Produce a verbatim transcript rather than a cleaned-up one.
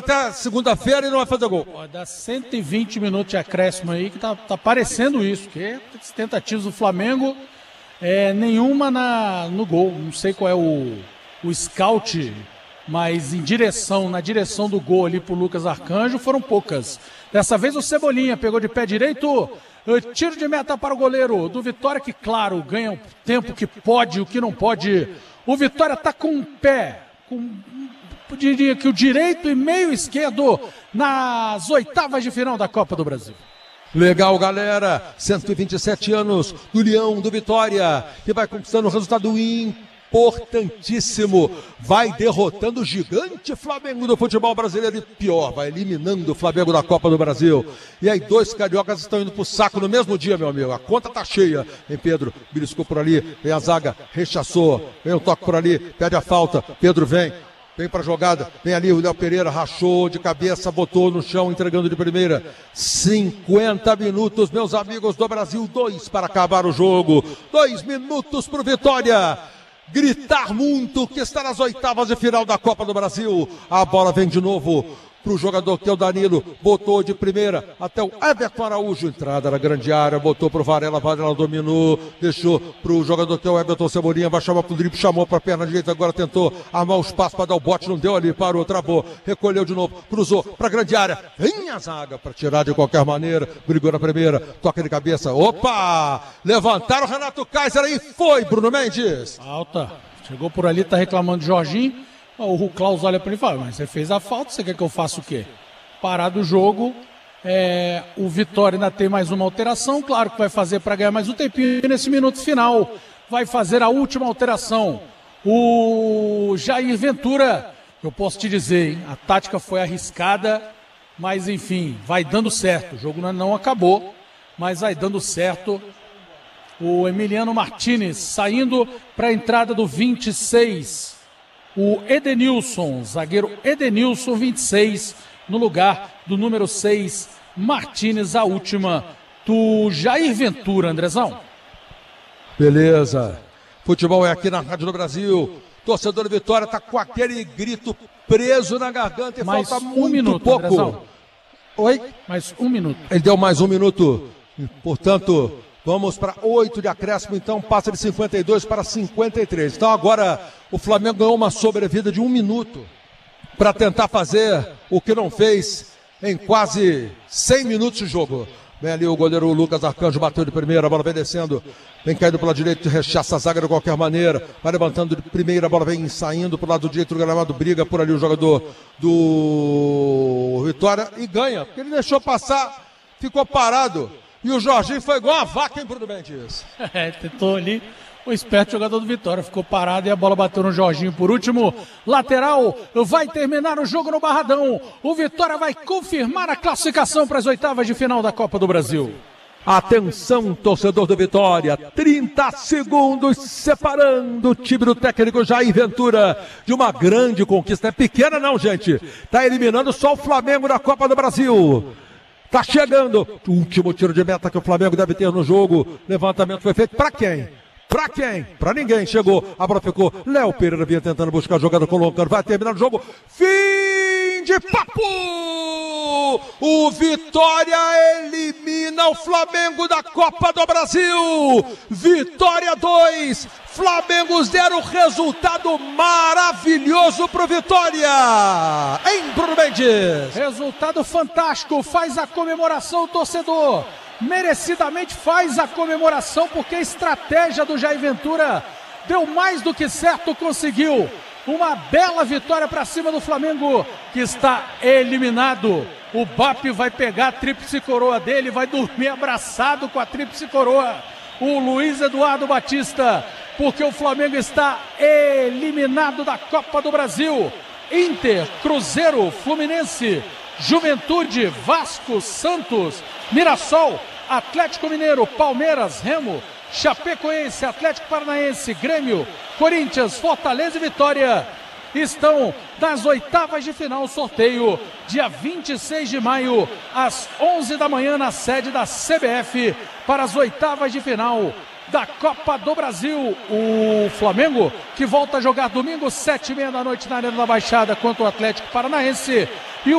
até segunda-feira e não vai fazer gol. Pô, dá cento e vinte minutos de acréscimo aí, que tá, tá parecendo isso, que as tentativas do Flamengo, é, nenhuma na, no gol. Não sei qual é o, o scout, mas em direção, na direção do gol ali pro Lucas Arcanjo, foram poucas. Dessa vez o Cebolinha pegou de pé direito, tiro de meta para o goleiro do Vitória, que claro, ganha o tempo que pode, o que não pode. O Vitória tá com um pé, com, eu diria que o direito e meio esquerdo nas oitavas de final da Copa do Brasil. Legal, galera. cento e vinte e sete anos do Leão do Vitória, que vai conquistando um resultado importantíssimo. Vai derrotando o gigante Flamengo do futebol brasileiro e pior, vai eliminando o Flamengo da Copa do Brasil. E aí dois cariocas estão indo pro saco no mesmo dia, meu amigo. A conta tá cheia. Vem Pedro, beliscou por ali, vem a zaga, rechaçou, vem um toque por ali, pede a falta, Pedro vem. Vem para a jogada, vem ali o Léo Pereira, rachou de cabeça, botou no chão, entregando de primeira. cinquenta minutos, meus amigos do Brasil, dois para acabar o jogo. Dois minutos para o Vitória. Gritar muito que está nas oitavas de final da Copa do Brasil. A bola vem de novo para o jogador que é o Danilo, botou de primeira até o Everton Araújo, entrada na grande área, botou para o Varela, Varela dominou, deixou para o jogador que é o Everton Cebolinha, vai chamar para o drible, chamou para a perna direita, agora tentou armar o espaço para dar o bote, não deu ali, parou, travou, recolheu de novo, cruzou para a grande área, vem a zaga para tirar de qualquer maneira, brigou na primeira, toca de cabeça, opa, levantaram o Renato Kaiser aí, foi Bruno Mendes. Falta, chegou por ali, tá reclamando de Jorginho. O Klaus olha para ele e fala, mas você fez a falta, você quer que eu faça o quê? Parado o jogo, é, o Vitória ainda tem mais uma alteração, claro que vai fazer para ganhar mais um tempinho nesse minuto final, vai fazer a última alteração. O Jair Ventura, eu posso te dizer, hein, a tática foi arriscada, mas enfim, vai dando certo, o jogo não acabou, mas vai dando certo. O Emiliano Martinez saindo para a entrada do vinte e seis. O Edenilson, zagueiro Edenilson, vinte e seis, no lugar do número seis, Martínez, a última do Jair Ventura, Andrezão. Beleza. Futebol é aqui na Rádio do Brasil. Torcedor do Vitória está com aquele grito preso na garganta e mais falta um muito minuto, pouco. Andrezão. Oi? Mais um minuto. Ele deu mais um minuto. Portanto, vamos para oito de acréscimo, então passa de cinquenta e dois para cinquenta e três. Então agora o Flamengo ganhou uma sobrevida de um minuto para tentar fazer o que não fez em quase cem minutos de jogo. Vem ali o goleiro Lucas Arcanjo, bateu de primeira, a bola vem descendo, vem caindo pela direita, rechaça a zaga de qualquer maneira, vai levantando de primeira, a bola vem saindo para o lado direito do gramado, briga por ali o jogador do Vitória e ganha, porque ele deixou passar, ficou parado. E o Jorginho foi igual a vaca, hein, Bruno Mendes? É, tentou ali o esperto jogador do Vitória. Ficou parado e a bola bateu no Jorginho por último. Lateral, vai terminar o jogo no Barradão. O Vitória vai confirmar a classificação para as oitavas de final da Copa do Brasil. Atenção, torcedor do Vitória, trinta segundos separando o time do técnico Jair Ventura de uma grande conquista. É pequena não, gente. Tá eliminando só o Flamengo da Copa do Brasil. Tá chegando o último tiro de meta que o Flamengo deve ter no jogo. Levantamento foi feito para quem? Para quem? Para ninguém. Chegou, a bola ficou. Léo Pereira vinha tentando buscar a jogada, colocando. Vai terminar o jogo. Fim de papo! O Vitória elimina o Flamengo da Copa do Brasil. Vitória dois. Flamengo zero. Resultado maravilhoso pro Vitória. Em Bruno Mendes. Resultado fantástico. Faz a comemoração, torcedor. Merecidamente faz a comemoração, porque a estratégia do Jair Ventura deu mais do que certo, conseguiu uma bela vitória para cima do Flamengo, que está eliminado. O B A P vai pegar a tríplice coroa dele, vai dormir abraçado com a tríplice coroa, o Luiz Eduardo Batista, porque o Flamengo está eliminado da Copa do Brasil. Inter, Cruzeiro, Fluminense, Juventude, Vasco, Santos, Mirassol, Atlético Mineiro, Palmeiras, Remo, Chapecoense, Atlético Paranaense, Grêmio, Corinthians, Fortaleza e Vitória estão nas oitavas de final. Sorteio dia vinte e seis de maio, às onze da manhã, na sede da C B F, para as oitavas de final da Copa do Brasil. O Flamengo, que volta a jogar domingo, sete e meia da noite, na Arena da Baixada, contra o Atlético Paranaense. E o